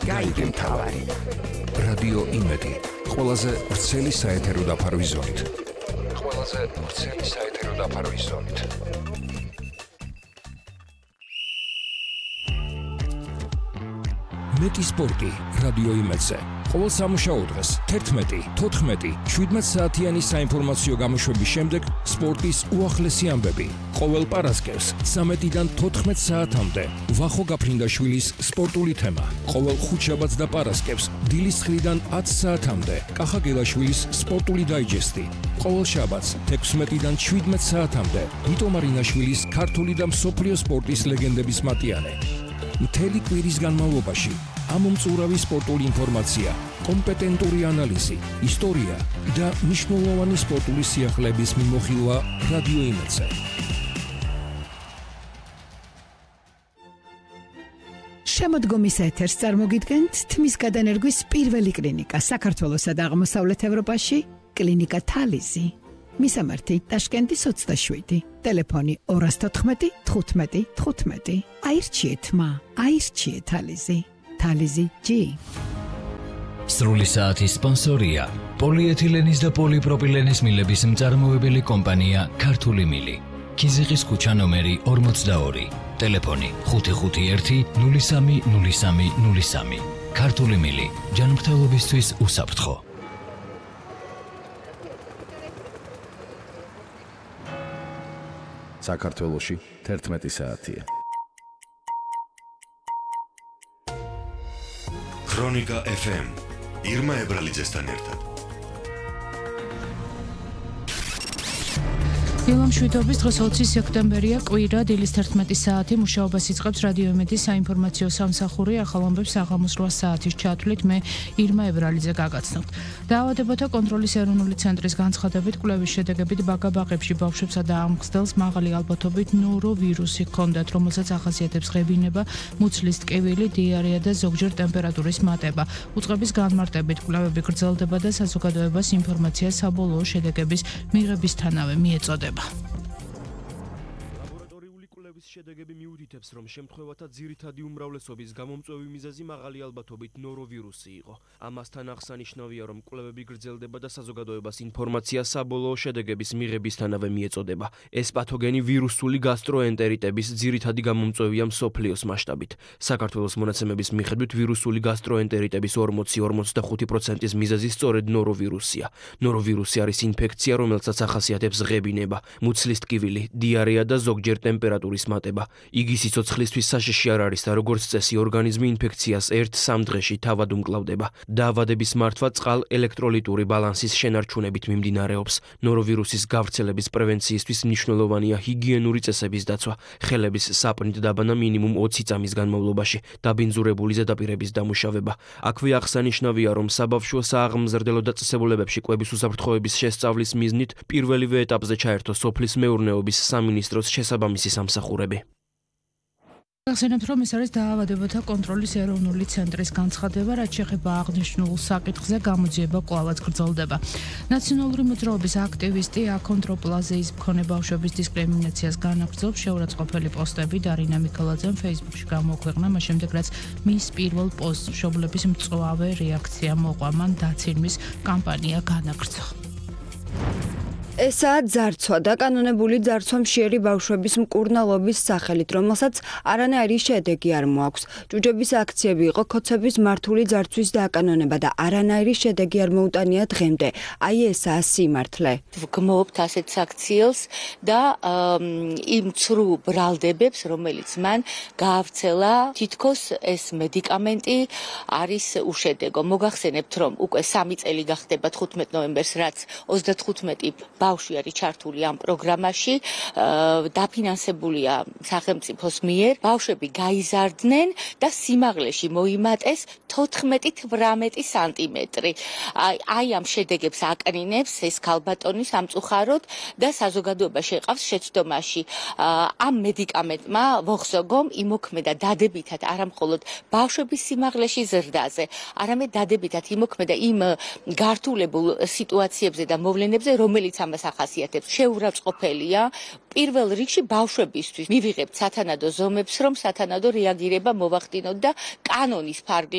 გაიგე მთავარი. რადიო იმედი, ყველაზე ვრცელი საეთერო დაფარვის ზონით. მეტი სპორტი რადიო იმედზე. ყოველ სამუშაო დღეს 11, 14, 17 საათიანი საინფორმაციო გამოშვების შემდეგ სპორტის უახლესი ამბები. ყოველ პარასკევს 13-დან 14 საათამდე ვახო გაფრინდაშვილის სპორტული თემა. ყოველ ხუთშაბათს და პარასკევს დილის 9-დან 10 საათამდე კახა გელაშვილის სპორტული დაიჯესტი. ყოველ შაბათს 16-დან 17 საათამდე ვიტო მარინაშვილის ქართული და მსოფლიო სპორტის ლეგენდების მატიანე. მთელი კვირის განმავლობაში ამომწურავი სპორტული ინფორმაცია, კომპეტენტური ანალიზი, ისტორია და მნიშვნელოვანი სპორტული სიახლეების მიმოხილვა რადიო იმედზე. შემოდგომის ეთერს წარმოგიდგენთ თმის გადანერგვის პირველი კლინიკა საქართველოსა და აღმოსავლეთ ევროპაში, კლინიკა თალიზი. მისამართი ტაშკენტის 27, ტელეფონი 214 15 15. აირჩიეთ აირჩიეთ თალიზი. თალიზი G. სრული საათის სპონსორია პოლიეთილენის და პოლიპროპილენის მილების მწარმოებელი კომპანია ქართული მილი. ქიზიყის ქუჩა ნომერი 42, ტელეფონი 551 03 03 03. ქართული მილი, ჯანმრთელობისთვის უსაფრთხო. საქართველოში 11 საათია. ქრონიკა FM ირმა ებრალიძესთან ერთად. დილამშვიდობის დღეს 20 სექტემბერია, კვირა, დილის 11 საათი. მუშაობას იწყებს რადიო იმედის საინფორმაციო სამსახური. ახალ ამბებს საღამოს 8 საათის ჩათვლით მე ირმა ებრალიძე გაგაცნობთ. დაავადებათა კონტროლის ეროვნული ცენტრის განცხადებით, კვლევის შედეგებით ბაგა-ბაღებში ბავშვებსა და ამხსდელს მაღალი ალბათობით ნოროვირუსი ჰქონდათ, რომელსაც ახასიათებს ღებინება, მუცლის ტკივილი, დიარეა და ზოგჯერ ტემპერატურის მატება. უწყების განმარტებით კვლევები გრძელდება და საზოგადოებას ინფორმაცია საბოლოო შედეგების მიღებისთანავე მიეწოდება. ლაბორატორიული კვლევის შედეგები მიუთითებს, რომ შემთხვევათა ძირითადი უმრავლესობის გამომწვევი მიზეზი მაღალი ალბათობით ნოროვირუსი იყო. ამასთან აღსანიშნავია, რომ კვლევები გრძელდება და საზოგადოებას ინფორმაცია საბოლოო შედეგების მიღებისთანავე მიეწოდება. ეს პათოგენი ვირუსული გასტროენტერიტების ძირითადი გამომწვევია მსოფლიოს მასშტაბით. საქართველოს მონაცემების მიხედვით ვირუსული გასტროენტერიტების 40-45%-ის მიზეზი სწორედ ნოროვირუსია. ნოროვირუსი არის ინფექცია, რომელსაც ახასიათებს ღებინება, მუცლის ტკივილი, დიარეა და ზოგჯერ ტემპერატურის მატება. იგი სიცოცხლისთვის საშიში არ არის და როგორც წესი ორგანიზმი ინფექციას 1-3 დღეში თავად უმკლავდება. დაავადების მართვა წყალ-ელექტროლიტური ბალანსის შენარჩუნებით მიმდინარეობს. ნოროვირუსის გავრცელების პრევენციისთვის მნიშვნელოვანია ჰიგიენური წესების დაცვა, ხელების საპნით დაბანა მინიმუმ 20 წამის განმავლობაში, დაბინძურებული ზედაპირების დამუშავება. აქვე აღსანიშნავია, რომ საბავშვო სააღმზრდელო დაწესებულებებში კვების უსაფრთხოების შესწავლის მიზნით პირველივე ეტაპზე ჩაერთო სოფლის მეურნეობის სამინისტროს შესაბამისი სამსახურები. გახსენებთ, რომ ეს არის დაავადებათა კონტროლის ეროვნული ცენტრის განცხადება, რაც შეეხება აღნიშნულ საკითხზე გამოძიება კვლავაც გრძელდება. ნაციონალური მოძრაობის აქტივისტი აქონდროპლაზიის მქონე ბავშვების დისკრიმინაციას განაგრძობს. შეურაცხყოფელი პოსტები დარინა მიქელაძემ Facebook-ში გამოაქვეყნა, მას შემდეგ რაც მის პირველ პოსტს მშობლების მწვავე რეაქცია მოყვა, მან დაცინვის კამპანია განაგრძო. ესაა ძარცვა და კანონებული ძარცვა მშიერი ბავშვების მკურნალობის სახელით, რომელსაც არანაირი შედეგი არ მოაქვს. ჯუჯების აქციები იყო ქოცების მართული ძარცვის დაკანონება და არანაირი შედეგი არ მოუტანია დღემდე. აი ესაა სიმართლე. ვგმობთ ასეთ აქციელს და იმ ცრუ ბრალდებებს, რომელიც მან გაავრცელა, თითქოს ეს მედიკამენტი არის უშედეგო. მოგახსენებთ, რომ უკვე 3 წელი გახდება 15 ნოემბერს, რაც 35 ბავშვი არის ჩართული ამ პროგრამაში, დაფინანსებულია სახელმწიფოს მიერ, ბავშვები გაიზარდნენ და სიმაღლეში მოიმატეს 14-18 სანტიმეტრი. აი ამ შედეგებს აკრინებს ეს ქალბატონი სამწუხაროდ და საზოგადოება შეყავს შეცდომაში. ამ მედიკამენტმა ვოხსოგომ იმოქმედა დადებითად არამხოლოდ ბავშვების სიმაღლეში ზრდაზე, არამედ დადებითად იმოქმედა იმ გართულებულ სიტუაციებზე და მოვლენებზე, რომელიც ამას ახასიათებს. შეურაცხყოფელია პირველ რიგში ბავშვებისთვის. მივიღებთ სათანადო ზომებს, რომ სათანადო რეაგირება მოვახდინოთ და კანონის ფარგლებში